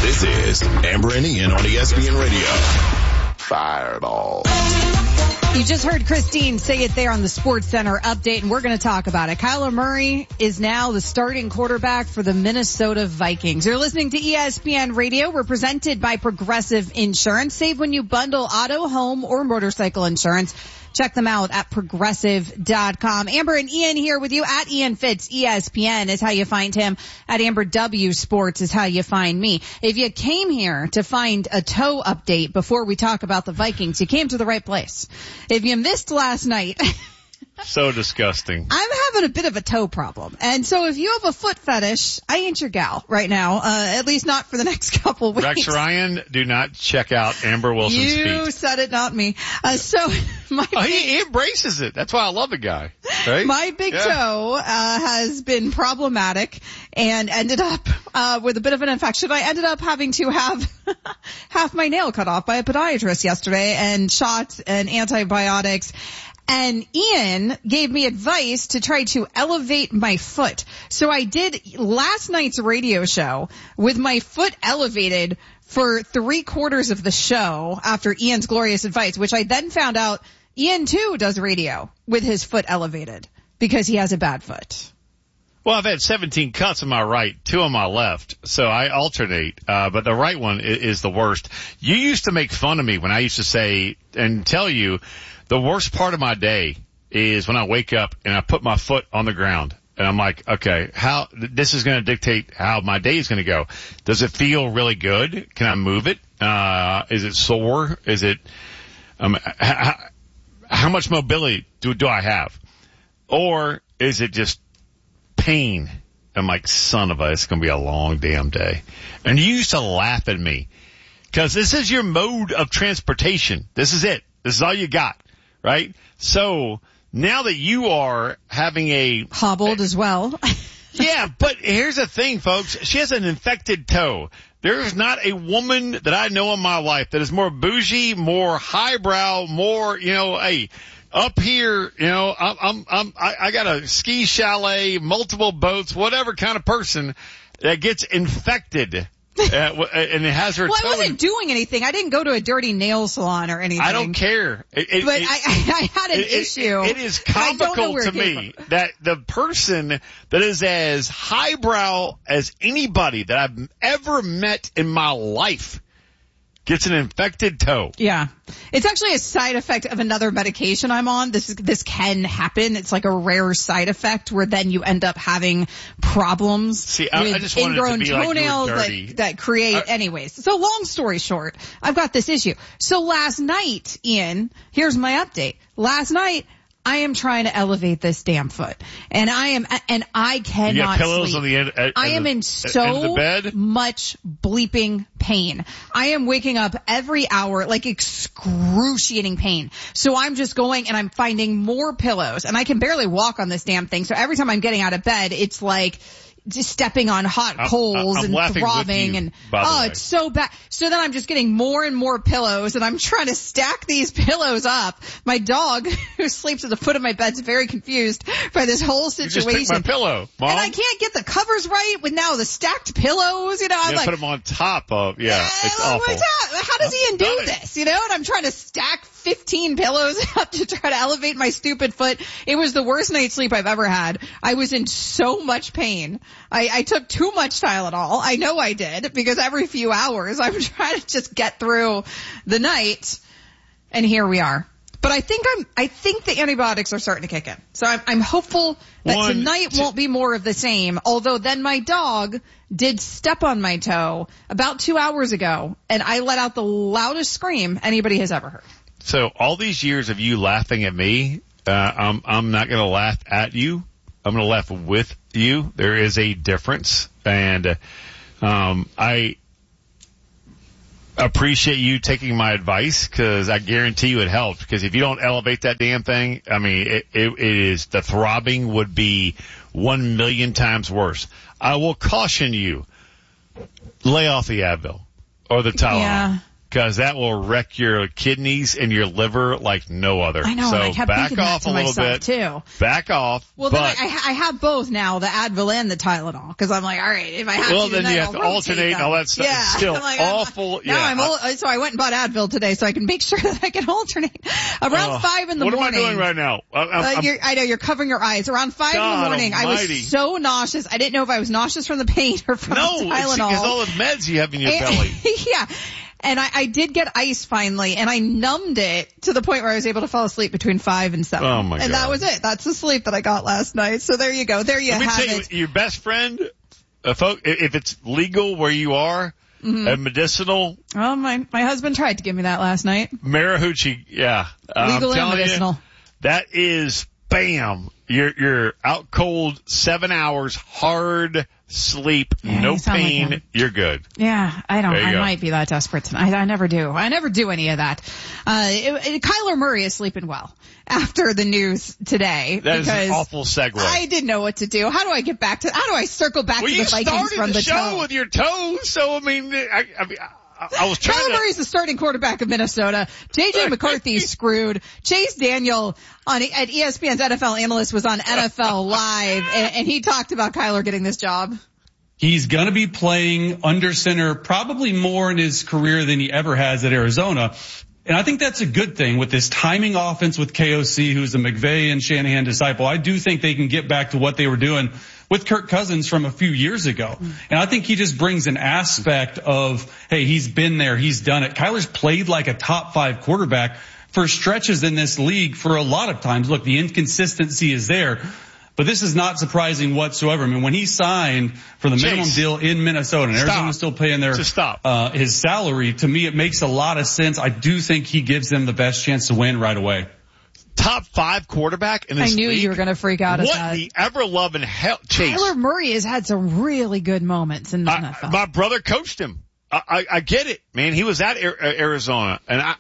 This is Amber and Ian on ESPN Radio. Fireball. You just heard Christine say it there on the Sports Center update, and we're going to talk about it. Kyler Murray is now the starting quarterback for the Minnesota Vikings. You're listening to ESPN Radio. We're presented by Progressive Insurance. Save when you bundle auto, home, or motorcycle insurance. Check them out at progressive.com. Amber and Ian here with you at Ian Fitz. ESPN is how you find him. At Amber W Sports is how you find me. If you came here to find a toe update before we talk about the Vikings, you came to the right place. If you missed last night... So disgusting. I'm having a bit of a toe problem. And so if you have a foot fetish, I ain't your gal right now, at least not for the next couple weeks. Rex Ryan, do not check out Amber Wilson's feet. You said it, not me. He embraces it. That's why I love the guy. Right? My big toe has been problematic and ended up with a bit of an infection. I ended up having to have half my nail cut off by a podiatrist yesterday and shots and antibiotics. And Ian gave me advice to try to elevate my foot. So I did last night's radio show with my foot elevated for 3/4 of the show after Ian's glorious advice, which I then found out Ian too does radio with his foot elevated because he has a bad foot. Well, I've had 17 cuts on my right, 2 on my left, so I alternate. But the right one is the worst. You used to make fun of me when I used to say and tell you the worst part of my day is when I wake up and I put my foot on the ground. And I'm like, okay, this is going to dictate how my day is going to go. Does it feel really good? Can I move it? Is it sore? Is it, how much mobility do I have? Or is it just pain? I'm like, son of a, it's going to be a long damn day. And you used to laugh at me because this is your mode of transportation. This is it. This is all you got. Right? So now that you are having a hobbled as well. Yeah, but here's the thing, folks. She has an infected toe. There is not a woman that I know in my life that is more bougie, more highbrow, more, hey, up here, I got a ski chalet, multiple boats, whatever kind of person that gets infected. And it has her. Well, I wasn't doing anything. I didn't go to a dirty nail salon or anything. I don't care. I had an issue. It is comical to me that the person that is as highbrow as anybody that I've ever met in my life gets an infected toe. Yeah. It's actually a side effect of another medication I'm on. This can happen. It's like a rare side effect where then you end up having problems with I just ingrown it to be toenails like that create anyways. So long story short, I've got this issue. So last night, Ian, here's my update. Last night, I am trying to elevate this damn foot. And I cannot you got pillows sleep. On the end, I am in so much bleeping pain. I am waking up every hour, like excruciating pain. So I'm just going and I'm finding more pillows. And I can barely walk on this damn thing. So every time I'm getting out of bed, it's like just stepping on hot coals and throbbing and it's so bad. So then I'm just getting more and more pillows and I'm trying to stack these pillows up. My dog who sleeps at the foot of my bed is very confused by this whole situation. You just took my pillow, Mom. And I can't get the covers right with now the stacked pillows, I'm like, put them on top of, it's awful. How does Ian do this, And I'm trying to stack 15 pillows up to try to elevate my stupid foot. It was the worst night's sleep I've ever had. I was in so much pain. I took too much Tylenol. I know I did because every few hours I'm trying to just get through the night. And here we are. But I think the antibiotics are starting to kick in. So I'm hopeful that tonight won't be more of the same. Although then my dog did step on my toe about 2 hours ago and I let out the loudest scream anybody has ever heard. So all these years of you laughing at me, I'm not going to laugh at you. I'm going to laugh with you. There is a difference. And I appreciate you taking my advice because I guarantee you it helped. Because if you don't elevate that damn thing, I mean, it is, the throbbing would be 1 million times worse. I will caution you, lay off the Advil or the Tylenol. Yeah. because that will wreck your kidneys and your liver like no other. I know, so and I kept back thinking that off to a little myself bit. too. Back off. Well, but, then I have both now, the Advil and the Tylenol, because I'm like, all right, if I have well, to, then you have I'll to rotate alternate them. all that stuff. Yeah. It's still I'm like, awful. So I went and bought Advil today so I can make sure that I can alternate. Around 5 in the morning. What am I doing right now? I know, you're covering your eyes. Around 5 in the morning, I was so nauseous. I didn't know if I was nauseous from the pain or from the Tylenol. No, it's because all the meds you have in your belly. Yeah. And I did get ice finally, and I numbed it to the point where I was able to fall asleep between 5 and 7. Oh my God. And that was it. That's the sleep that I got last night. So there you go. There you have it. Let me tell you, your best friend, if it's legal where you are, and medicinal. Oh, my husband tried to give me that last night. Marihucci, yeah. Legal and medicinal. That is, bam. You're out cold, 7 hours, hard sleep, no pain, like you're good. Yeah, I might be that desperate tonight. I never do. I never do any of that. Kyler Murray is sleeping well after the news today. That is an awful segue. I didn't know what to do. How do I circle back to the Vikings from the show? You started the show with your toes, so I mean, I was trying Kyler Murray's the starting quarterback of Minnesota. J.J. McCarthy's screwed. Chase Daniel at ESPN's NFL Analyst was on NFL Live, and he talked about Kyler getting this job. He's going to be playing under center probably more in his career than he ever has at Arizona. And I think that's a good thing with this timing offense with KOC, who's a McVay and Shanahan disciple. I do think they can get back to what they were doing with Kirk Cousins from a few years ago. And I think he just brings an aspect of, hey, he's been there, he's done it. Kyler's played like a top 5 quarterback for stretches in this league for a lot of times. Look, the inconsistency is there, but this is not surprising whatsoever. I mean, when he signed for the minimum deal in Minnesota and Arizona's still paying his salary, to me, it makes a lot of sense. I do think he gives them the best chance to win right away. Top 5 quarterback in this league. I knew league? You were going to freak out at that. What the ever-loving hell, Chase. Kyler Murray has had some really good moments in the NFL. My brother coached him. I get it, man. He was at Arizona,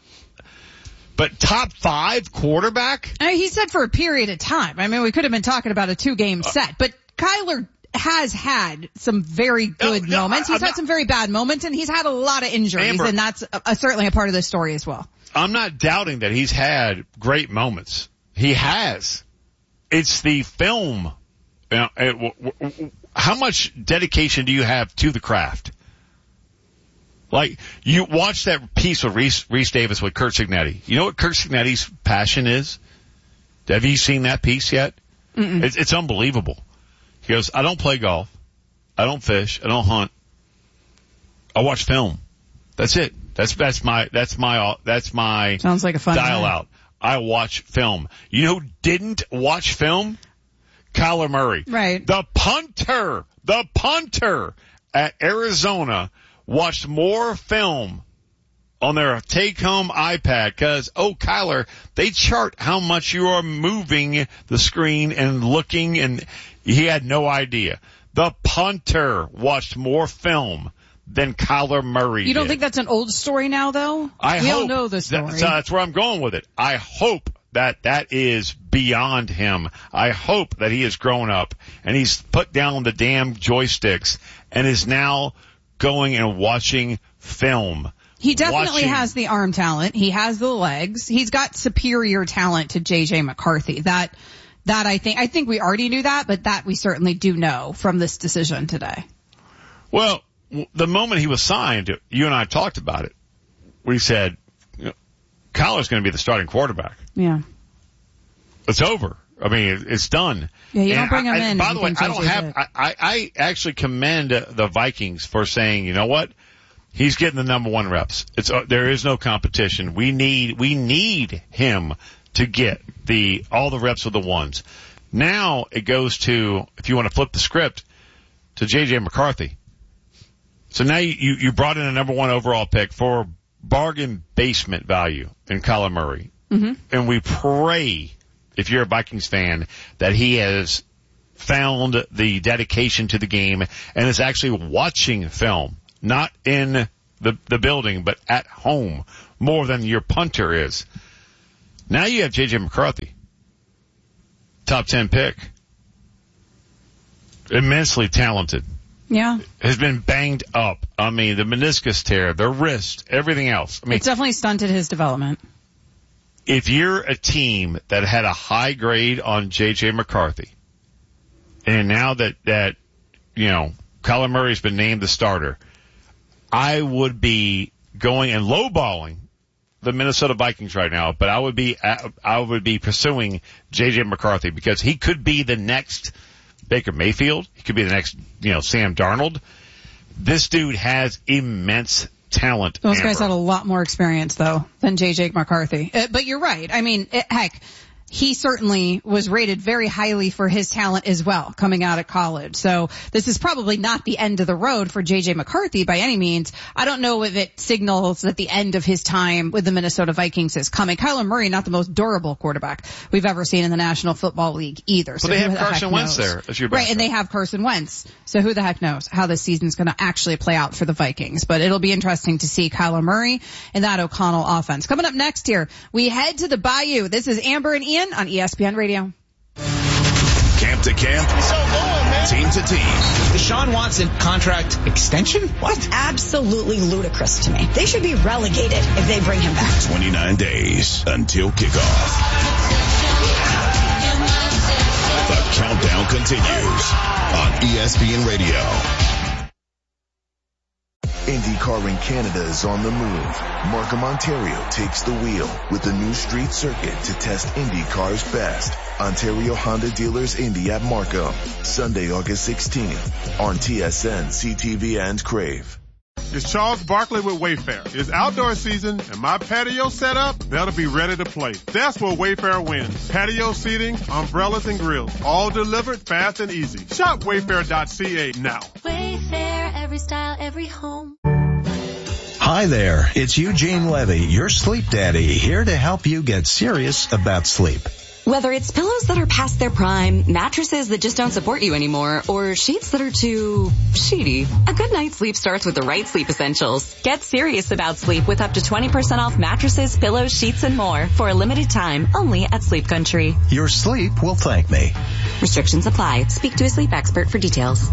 but top 5 quarterback? He said for a period of time. I mean, we could have been talking about a 2-game set, but Kyler has had some very good moments. He's had some very bad moments, and he's had a lot of injuries, Amber, and that's certainly a part of this story as well. I'm not doubting that he's had great moments. He has. It's the film. How much dedication do you have to the craft? Like, you watch that piece with Reese Davis with Curt Cignetti. You know what Curt Cignetti's passion is? Have you seen that piece yet? It's unbelievable. He goes, I don't play golf. I don't fish. I don't hunt. I watch film. That's it. That's my sounds like a fun dial night. out. I watch film. You know who didn't watch film? Kyler Murray. Right. The punter at Arizona watched more film on their take-home iPad because, Kyler, they chart how much you are moving the screen and looking, and he had no idea. The punter watched more film than Kyler Murray You don't did. think that's an old story now, though? We all know the story. That's where I'm going with it. I hope that is beyond him. I hope that he has grown up and he's put down the damn joysticks and is now going and watching film. He definitely has the arm talent. He has the legs. He's got superior talent to J.J. McCarthy. That I think we already knew that, but that we certainly do know from this decision today. Well, the moment he was signed, you and I talked about it. We said, Kyler's going to be the starting quarterback. Yeah. It's over. I mean, it's done. Yeah, you don't bring him in. By the way, I actually commend the Vikings for saying, you know what? He's getting the number 1 reps. There is no competition. We need him to get all the reps with the ones. Now it goes to, if you want to flip the script, to J.J. McCarthy. So now you brought in a number 1 overall pick for bargain basement value in Kyler Murray. Mm-hmm. And we pray, if you're a Vikings fan, that he has found the dedication to the game and is actually watching film, not in the building, but at home, more than your punter is. Now you have J.J. McCarthy, top 10 pick, immensely talented. Yeah. has been banged up. I mean, the meniscus tear, the wrist, everything else. I mean, It's definitely stunted his development. if you're a team that had a high grade on J.J. McCarthy, and now that Kyler Murray's been named the starter, I would be going and lowballing the Minnesota Vikings right now, but I would be pursuing J.J. McCarthy because he could be the next Baker Mayfield. He could be the next, Sam Darnold. This dude has immense talent. Those guys had a lot more experience, though, than J.J. McCarthy. But you're right. I mean, heck, he certainly was rated very highly for his talent as well coming out of college. So this is probably not the end of the road for J.J. McCarthy by any means. I don't know if it signals that the end of his time with the Minnesota Vikings is coming. Kyler Murray, not the most durable quarterback we've ever seen in the National Football League either. So they have Carson Wentz there as your backup. Right, and they have Carson Wentz. So who the heck knows how this season's going to actually play out for the Vikings. But it'll be interesting to see Kyler Murray and that O'Connell offense. Coming up next here, we head to the Bayou. This is Amber and Ian on ESPN Radio. Camp to camp, team to team. Deshaun Watson contract extension? What? Absolutely ludicrous to me. They should be relegated if they bring him back. 29 days until kickoff. The countdown continues on ESPN Radio. IndyCar in Canada is on the move. Markham, Ontario takes the wheel with the new street circuit to test IndyCar's best. Ontario Honda Dealers Indy at Markham, Sunday, August 16th on TSN, CTV, and Crave. It's Charles Barkley with Wayfair. It's outdoor season, and my patio setup better be ready to play. That's where Wayfair wins. Patio seating, umbrellas, and grills, all delivered fast and easy. Shop Wayfair.ca now. Wayfair, every style, every home. Hi there, it's Eugene Levy, your sleep daddy, here to help you get serious about sleep. Whether it's pillows that are past their prime, mattresses that just don't support you anymore, or sheets that are too sheety, a good night's sleep starts with the right sleep essentials. Get serious about sleep with up to 20% off mattresses, pillows, sheets, and more for a limited time only at Sleep Country. Your sleep will thank me. Restrictions apply. Speak to a sleep expert for details.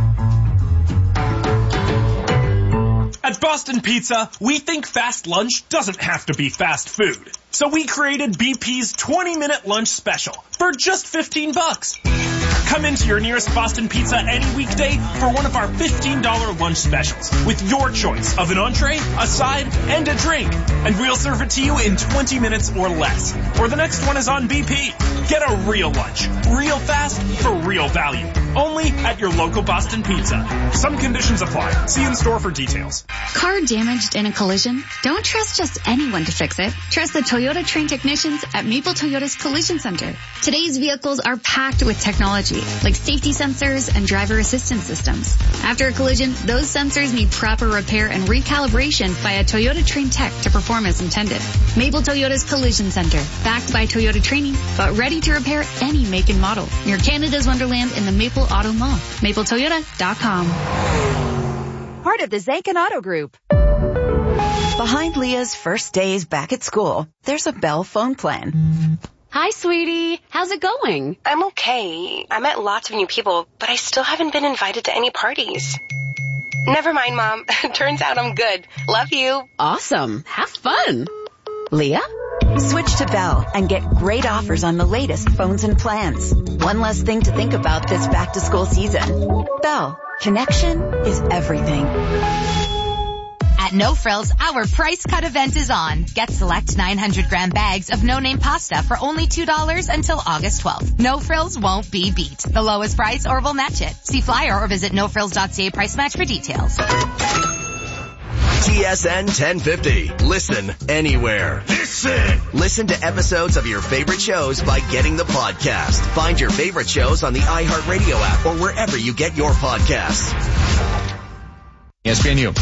At Boston Pizza, we think fast lunch doesn't have to be fast food. So we created BP's 20-minute lunch special for just $15. Come into your nearest Boston Pizza any weekday for one of our $15 lunch specials with your choice of an entree, a side, and a drink. And we'll serve it to you in 20 minutes or less. Or the next one is on BP. Get a real lunch, real fast, for real value. Only at your local Boston Pizza. Some conditions apply. See in store for details. Car damaged in a collision? Don't trust just anyone to fix it. Trust the Toyota trained technicians at Maple Toyota's Collision Center. Today's vehicles are packed with technology, like safety sensors and driver assistance systems. After a collision, those sensors need proper repair and recalibration by a Toyota trained tech to perform as intended. Maple Toyota's Collision Center, backed by Toyota training, but ready to repair any make and model. Near Canada's Wonderland in the Maple Auto Mall. MapleToyota.com. Part of the Zankin Auto Group. Behind Leah's first days back at school, there's a Bell phone plan. Hi, sweetie. How's it going? I'm okay. I met lots of new people, but I still haven't been invited to any parties. Never mind, Mom. Turns out I'm good. Love you. Awesome. Have fun. Leah? Switch to Bell and get great offers on the latest phones and plans. One less thing to think about this back-to-school season. Bell. Connection is everything. At No Frills, our price cut event is on. Get select 900-gram bags of no-name pasta for only $2 until August 12th. No Frills won't be beat. The lowest price or we'll match it. See flyer or visit nofrills.ca price match for details. TSN 1050. Listen anywhere. Listen to episodes of your favorite shows by getting the podcast. Find your favorite shows on the iHeartRadio app or wherever you get your podcasts. ESPNU.